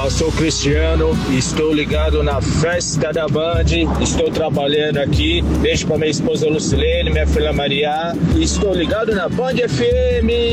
sou o Cristiano e estou ligado na festa da Band. Estou trabalhando aqui. Beijo para minha esposa Lucilene, minha filha Maria. E estou ligado na Band FM.